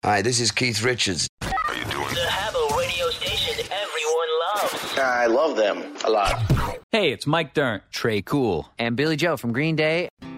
Hi, this is Keith Richards. The Habbo radio station everyone loves. I love them a lot. Hey, it's Mike Dirnt, Trey Cool, and Billy Joe from Green Day.